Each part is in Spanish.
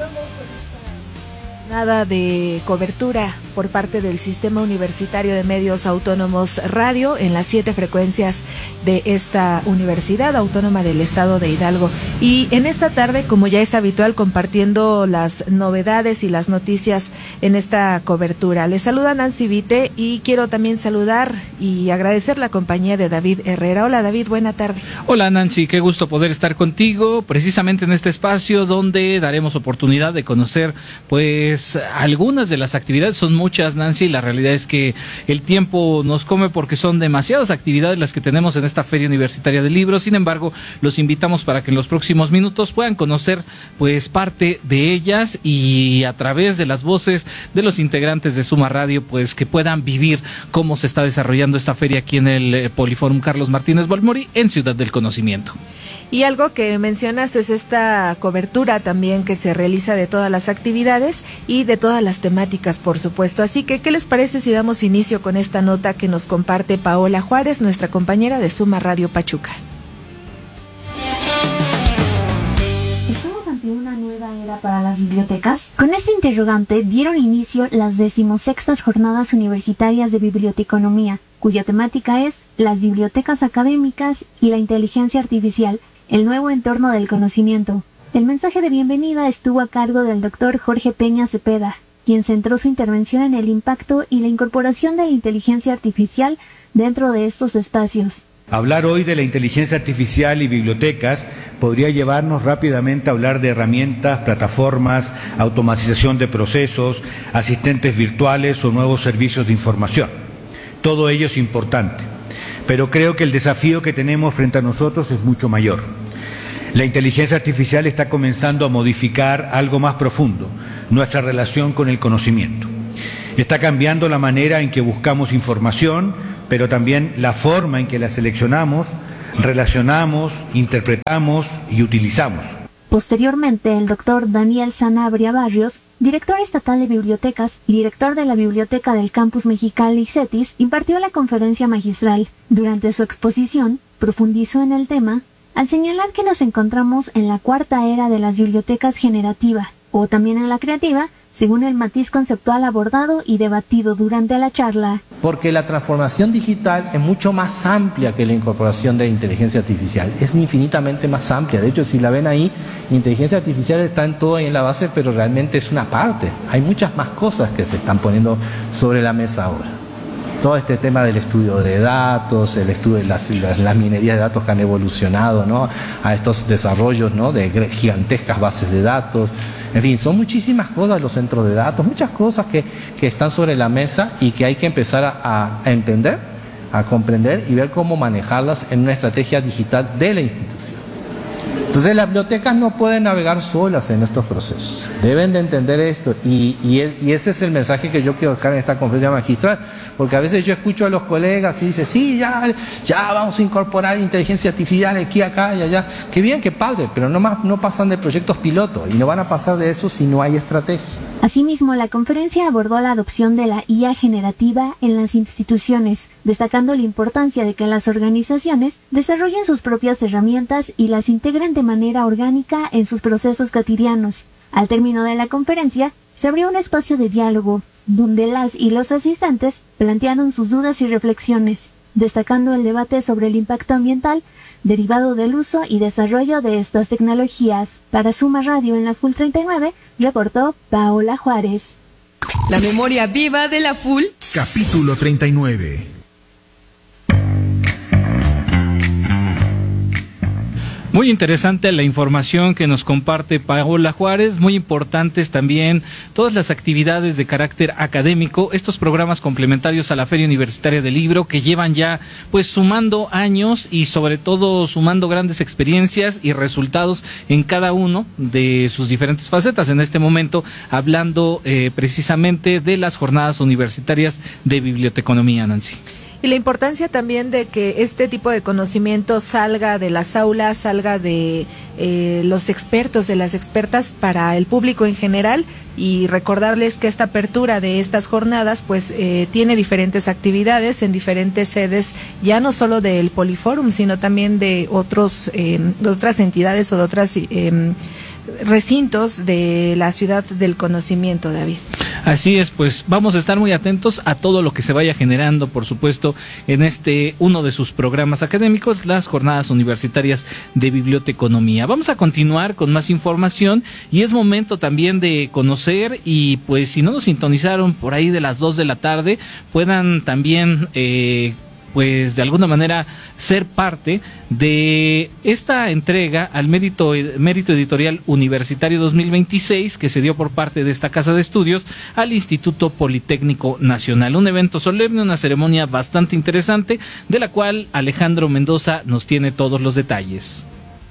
Nada de cobertura por parte del Sistema Universitario de Medios Autónomos Radio en las 7 frecuencias de esta Universidad Autónoma del Estado de Hidalgo. Y en esta tarde, como ya es habitual, compartiendo las novedades y las noticias en esta cobertura. Les saluda Nancy Vite y quiero también saludar y agradecer la compañía de David Herrera. Hola David, buena tarde. Hola Nancy, qué gusto poder estar contigo precisamente en este espacio donde daremos oportunidad de conocer pues algunas de las actividades. Son muchas, Nancy, la realidad es que el tiempo nos come porque son demasiadas actividades las que tenemos en esta Feria Universitaria del Libro. Sin embargo, los invitamos para que en los próximos minutos puedan conocer pues parte de ellas y a través de las voces de los integrantes de Suma Radio pues que puedan vivir cómo se está desarrollando esta feria aquí en el Poliforum Carlos Martínez Balmori en Ciudad del Conocimiento. Y algo que mencionas es esta cobertura también que se realiza de todas las actividades y de todas las temáticas, por supuesto. Así que, ¿qué les parece si damos inicio con esta nota que nos comparte Paola Juárez, nuestra compañera de Suma Radio Pachuca? ¿Estamos ante una nueva era para las bibliotecas? Con este interrogante dieron inicio las 16ª Jornadas Universitarias de Biblioteconomía, cuya temática es las bibliotecas académicas y la inteligencia artificial, el nuevo entorno del conocimiento. El mensaje de bienvenida estuvo a cargo del doctor Jorge Peña Cepeda, quien centró su intervención en el impacto y la incorporación de la inteligencia artificial dentro de estos espacios. Hablar hoy de la inteligencia artificial y bibliotecas podría llevarnos rápidamente a hablar de herramientas, plataformas, automatización de procesos, asistentes virtuales o nuevos servicios de información. Todo ello es importante, pero creo que el desafío que tenemos frente a nosotros es mucho mayor. La inteligencia artificial está comenzando a modificar algo más profundo, nuestra relación con el conocimiento. Está cambiando la manera en que buscamos información, pero también la forma en que la seleccionamos, relacionamos, interpretamos y utilizamos. Posteriormente, el doctor Daniel Sanabria Barrios, director estatal de bibliotecas y director de la Biblioteca del Campus Mexicali CETIS, impartió la conferencia magistral. Durante su exposición, profundizó en el tema al señalar que nos encontramos en la cuarta era de las bibliotecas generativa, o también en la creativa, según el matiz conceptual abordado y debatido durante la charla. Porque la transformación digital es mucho más amplia que la incorporación de la inteligencia artificial, es infinitamente más amplia. De hecho, si la ven ahí, inteligencia artificial está en todo ahí en la base, pero realmente es una parte. Hay muchas más cosas que se están poniendo sobre la mesa ahora. Todo este tema del estudio de datos, el estudio de las minerías de datos que han evolucionado, ¿no?, a estos desarrollos, ¿no?, de gigantescas bases de datos. En fin, son muchísimas cosas, los centros de datos, muchas cosas que están sobre la mesa y que hay que empezar a entender, a comprender y ver cómo manejarlas en una estrategia digital de la institución. Entonces las bibliotecas no pueden navegar solas en estos procesos, deben de entender esto y ese es el mensaje que yo quiero dejar en esta conferencia magistral, porque a veces yo escucho a los colegas y dicen, sí, ya vamos a incorporar inteligencia artificial aquí, acá y allá, qué bien, qué padre, pero no pasan de proyectos piloto y no van a pasar de eso si no hay estrategia. Asimismo, la conferencia abordó la adopción de la IA generativa en las instituciones, destacando la importancia de que las organizaciones desarrollen sus propias herramientas y las integren de manera orgánica en sus procesos cotidianos. Al término de la conferencia, se abrió un espacio de diálogo, donde las y los asistentes plantearon sus dudas y reflexiones, destacando el debate sobre el impacto ambiental derivado del uso y desarrollo de estas tecnologías. Para Suma Radio en la Full 39, reportó Paola Juárez. La memoria viva de la Full. Capítulo 39. Muy interesante la información que nos comparte Paola Juárez, muy importantes también todas las actividades de carácter académico, estos programas complementarios a la Feria Universitaria del Libro que llevan ya pues sumando años y sobre todo sumando grandes experiencias y resultados en cada uno de sus diferentes facetas. En este momento hablando precisamente de las jornadas universitarias de biblioteconomía, Nancy. Y la importancia también de que este tipo de conocimiento salga de las aulas, salga de los expertos, de las expertas para el público en general, y recordarles que esta apertura de estas jornadas pues tiene diferentes actividades en diferentes sedes, ya no solo del Poliforum, sino también de otras entidades o de otras recintos de la ciudad del conocimiento, David. Así es, pues vamos a estar muy atentos a todo lo que se vaya generando, por supuesto, en uno de sus programas académicos, las jornadas universitarias de biblioteconomía. Vamos a continuar con más información y es momento también de conocer, y pues si no nos sintonizaron por ahí de las 2 de la tarde, puedan también pues de alguna manera ser parte de esta entrega al mérito editorial universitario 2026 que se dio por parte de esta casa de estudios al Instituto Politécnico Nacional. Un evento solemne, una ceremonia bastante interesante, de la cual Alejandro Mendoza nos tiene todos los detalles.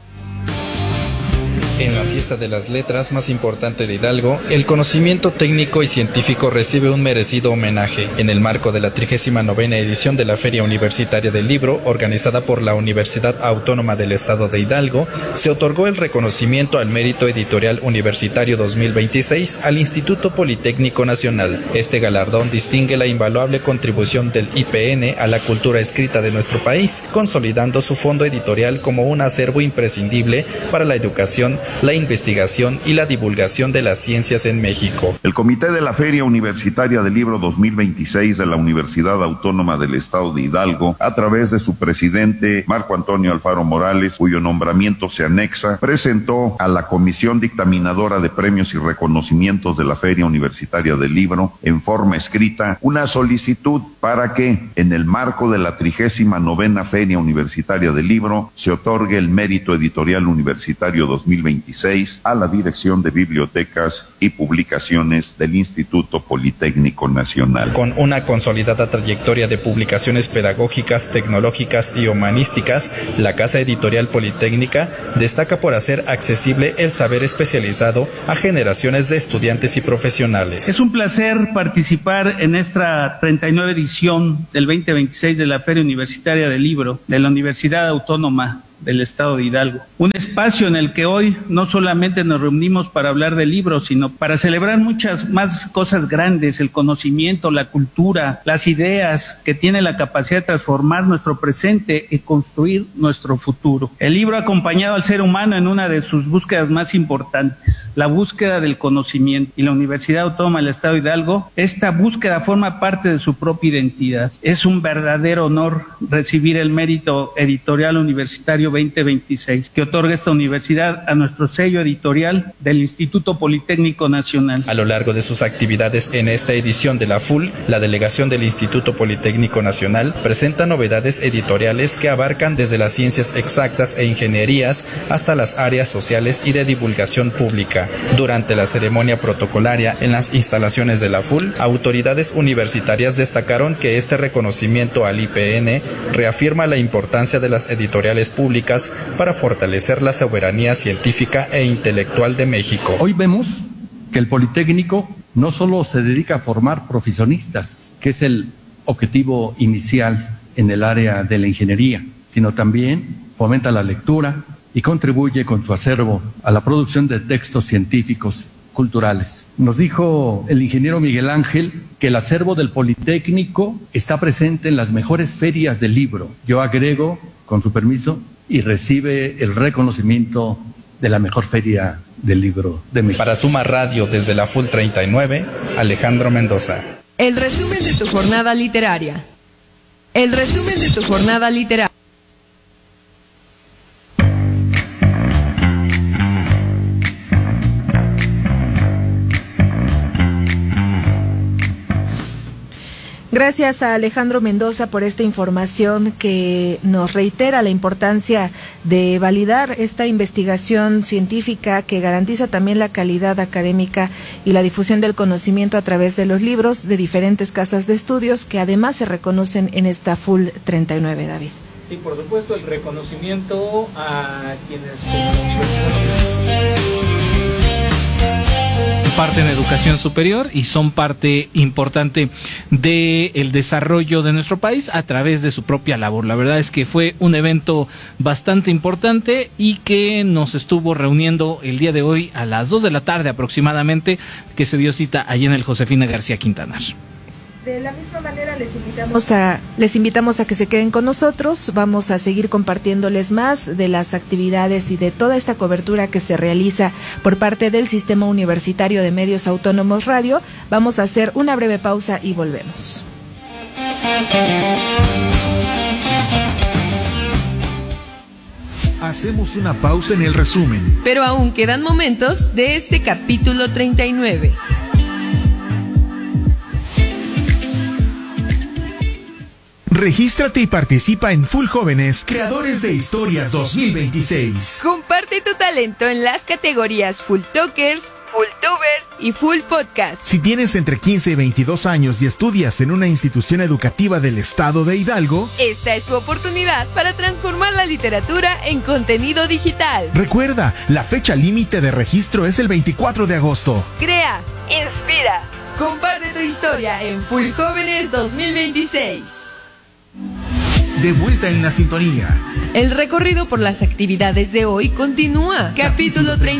En la fiesta de las letras más importante de Hidalgo, el conocimiento técnico y científico recibe un merecido homenaje. En el marco de la 39ª edición de la Feria Universitaria del Libro, organizada por la Universidad Autónoma del Estado de Hidalgo, se otorgó el reconocimiento al mérito editorial universitario 2026 al Instituto Politécnico Nacional. Este galardón distingue la invaluable contribución del IPN a la cultura escrita de nuestro país, consolidando su fondo editorial como un acervo imprescindible para la educación, la investigación y la divulgación de las ciencias en México. El Comité de la Feria Universitaria del Libro 2026 de la Universidad Autónoma del Estado de Hidalgo, a través de su presidente Marco Antonio Alfaro Morales, cuyo nombramiento se anexa, presentó a la Comisión Dictaminadora de Premios y Reconocimientos de la Feria Universitaria del Libro, en forma escrita, una solicitud para que, en el marco de la 39ª Feria Universitaria del Libro, se otorgue el mérito editorial universitario 2026 a la Dirección de Bibliotecas y Publicaciones del Instituto Politécnico Nacional. Con una consolidada trayectoria de publicaciones pedagógicas, tecnológicas y humanísticas, la Casa Editorial Politécnica destaca por hacer accesible el saber especializado a generaciones de estudiantes y profesionales. Es un placer participar en esta 39 edición del 2026 de la Feria Universitaria del Libro de la Universidad Autónoma del Estado de Hidalgo. Un espacio en el que hoy no solamente nos reunimos para hablar de libros, sino para celebrar muchas más cosas grandes, el conocimiento, la cultura, las ideas que tiene la capacidad de transformar nuestro presente y construir nuestro futuro. El libro ha acompañado al ser humano en una de sus búsquedas más importantes, la búsqueda del conocimiento. Y la Universidad Autónoma del Estado de Hidalgo, esta búsqueda forma parte de su propia identidad. Es un verdadero honor recibir el mérito editorial universitario 2026 que otorga esta universidad a nuestro sello editorial del Instituto Politécnico Nacional. A lo largo de sus actividades en esta edición de la FUL, la delegación del Instituto Politécnico Nacional presenta novedades editoriales que abarcan desde las ciencias exactas e ingenierías hasta las áreas sociales y de divulgación pública. Durante la ceremonia protocolaria en las instalaciones de la FUL, autoridades universitarias destacaron que este reconocimiento al IPN reafirma la importancia de las editoriales públicas para fortalecer la soberanía científica e intelectual de México. Hoy vemos que el Politécnico no solo se dedica a formar profesionistas, que es el objetivo inicial en el área de la ingeniería, sino también fomenta la lectura y contribuye con su acervo a la producción de textos científicos culturales. Nos dijo el ingeniero Miguel Ángel que el acervo del Politécnico está presente en las mejores ferias del libro. Yo agrego, con su permiso, y recibe el reconocimiento de la mejor feria del libro de México. Para Suma Radio desde la FUL 39, Alejandro Mendoza. El resumen de tu jornada literaria. El resumen de tu jornada literaria. Gracias a Alejandro Mendoza por esta información que nos reitera la importancia de validar esta investigación científica que garantiza también la calidad académica y la difusión del conocimiento a través de los libros de diferentes casas de estudios que además se reconocen en esta FUL 39, David. Sí, por supuesto, el reconocimiento a quienes como universidad parte en educación superior y son parte importante del desarrollo de nuestro país a través de su propia labor. La verdad es que fue un evento bastante importante y que nos estuvo reuniendo el día de hoy a las 2 de la tarde aproximadamente, que se dio cita allí en el Josefina García Quintanar. De la misma manera les invitamos a que se queden con nosotros. Vamos a seguir compartiéndoles más de las actividades y de toda esta cobertura que se realiza por parte del Sistema Universitario de Medios Autónomos Radio. Vamos a hacer una breve pausa y volvemos. Hacemos una pausa en el resumen. Pero aún quedan momentos de este capítulo 39. Regístrate y participa en Full Jóvenes, Creadores de Historias 2026. Comparte tu talento en las categorías Full Talkers, Full Tubers y Full Podcast. Si tienes entre 15 y 22 años y estudias en una institución educativa del estado de Hidalgo, esta es tu oportunidad para transformar la literatura en contenido digital. Recuerda, la fecha límite de registro es el 24 de agosto. Crea, inspira, comparte tu historia en Full Jóvenes 2026. De vuelta en la sintonía. El recorrido por las actividades de hoy continúa. Capítulo 39.